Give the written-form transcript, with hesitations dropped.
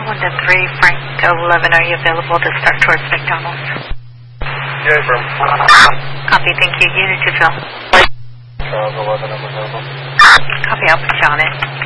1-3, Frank 11, are you available to start towards McDonald's? Yeah, firm. Copy, thank you. Unit 2, Phil. Charles 11, I'm available. Copy, I'll put you on it.